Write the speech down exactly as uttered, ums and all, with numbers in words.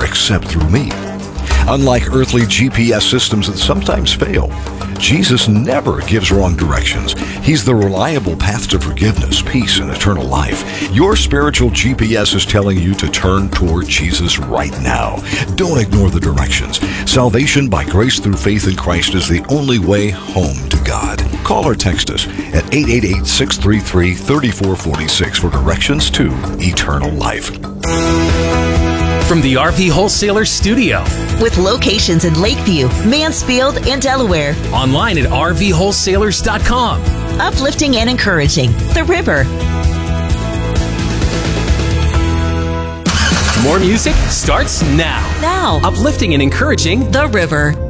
except through me. Unlike earthly G P S systems that sometimes fail, Jesus never gives wrong directions. He's the reliable path to forgiveness, peace, and eternal life. Your spiritual G P S is telling you to turn toward Jesus right now. Don't ignore the directions. Salvation by grace through faith in Christ is the only way home to God. Call or text us at eight eight eight, six three three, three four four six for directions to eternal life. From the R V Wholesaler Studio. With locations in Lakeview, Mansfield, and Delaware. Online at r v wholesalers dot com. Uplifting and encouraging. The River. More music starts now. Now. Uplifting and encouraging. The River.